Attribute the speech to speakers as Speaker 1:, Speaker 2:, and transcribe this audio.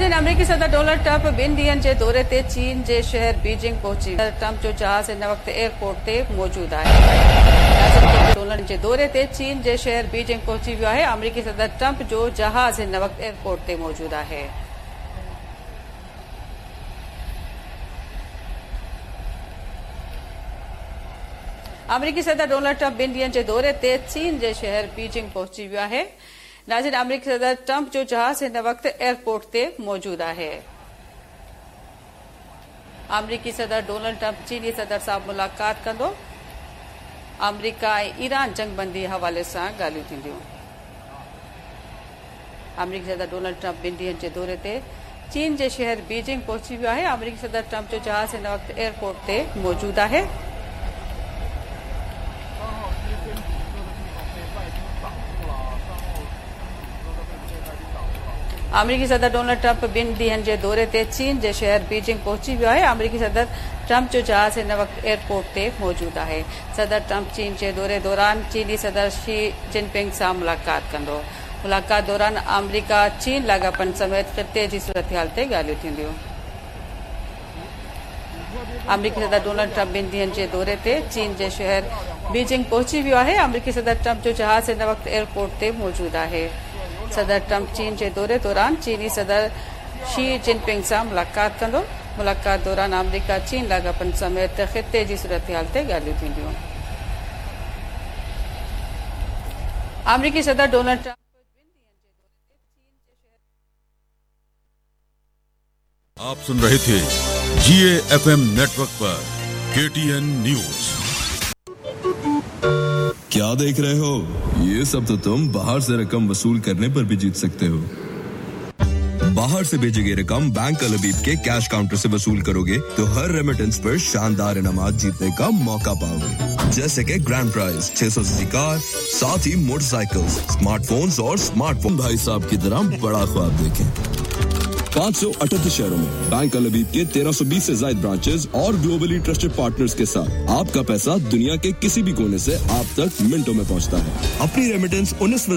Speaker 1: नाज़रीन, अमेरिकी सदर डोनाल्ड ट्रंप ॿिनि ॾींहनि जे दौरे ते चीन जे शहर बीजिंग पहुची। ट्रंप जो जहाज़ हिन वक़्तु एयरपोर्ट ते मौजूदु आहे। डोनाल्ड जे दौरे ते चीन जे शहर बीजिंग पहुची वियो आहे। अमेरिकी सदर ट्रंप जो जहाज़ हिन वक़्तु एयरपोर्ट ते मौजूदु आहे। अमेरिकी सदर डोनाल्ड ट्रंप ॿिनि ॾींहनि जे दौरे ते चीन जे शहर बीजिंग पहुची वियो आहे। नाज़रीन, अमेरिकी सदर ट्रंप जो जहाज़ हिन वक़्तु एयरपोर्ट ते मौजूदु आहे। अमेरिकी सदर डोनाल्ड ट्रंप चीनी सदर सां मुलाक़ात कंदो। अमेरिका ऐं ईरान जंगबंदी हवाले सां ॻाल्हियूं थींदियूं। अमेरिकी सदर डोनाल्ड ट्रंप ॿिनि ॾींहनि जे दौरे ते चीन जे शहर बीजिंग पहुची वियो आहे। अमेरिकी सदर ट्रंप जो जहाज़ हिन वक़्तु एयरपोर्ट ते मौजूदु आहे। अमेरिकी सदर डोनाल्ड ट्रंप ॿिनि ॾींहनि जे दौरे ते चीन जे शहर बीजिंग पहुची वियो आहे। अमेरिकी सदर ट्रंप जो जहाज़ हिन वक़्तु एयरपोर्ट ते मौजूदु आहे। सदर ट्रंप चीन जे दौरे दौरान चीनी सदर शी जिनपिंग सां मुलाक़ात कंदो। मुलाक़ात दौरान अमेरिका चीन लाॻापन समेत ख़िते जी सूरतहाल ते ॻाल्हियूं थींदियूं। अमेरिकी सदर डोनाल्ड ट्रंप ॿिनि ॾींहनि जे दौरे ते चीन जे शहर बीजिंग पहुची वियो आहे। अमेरिकी सदर ट्रंप जो जहाज़ हिन वक़्तु एयरपोर्ट ते मौजूदु आहे। सदर ट्रंप चीन जे दौरे दौरान चीनी सदर शी जिनपिंग सां मुलाक़ात कंदो। मुलाक़ात दौरान अमेरिका चीन लाॻापन समेत ख़िते जी सूरतहाल ते ॻाल्हियूं थींदियूं। अमेरिकी सदर डोनाल्ड ट्रंप
Speaker 2: आप सुन रहे थे GAFM नेटवर्क पर KTN न्यूज।
Speaker 3: क्या देख रहे हो? ये सब तो तुम बाहर से रकम वसूल करने पर भी जीत सकते हो। बाहर से भेजी गई रकम बैंक अल-अबीब के कैश काउंटर से वसूल करोगे तो हर रेमिटेंस पर शानदार इनामात जीतने का मौका पाओगे, जैसे कि ग्रैंड प्राइज 600 सीसी कार, साथ ही मोटरसाइकिल्स, स्मार्टफोन्स और स्मार्टफोन। भाई साहब की तरह बड़ा ख्वाब देखें। 538 शहरों में बैंक अल-अबीब के 1320 से ज्यादा ब्रांचेस और ग्लोबली ट्रस्टेड पार्टनर्स के साथ आपका पैसा दुनिया के किसी भी कोने से आप तक मिनटों में पहुंचता है। अपनी रेमिटेंस 19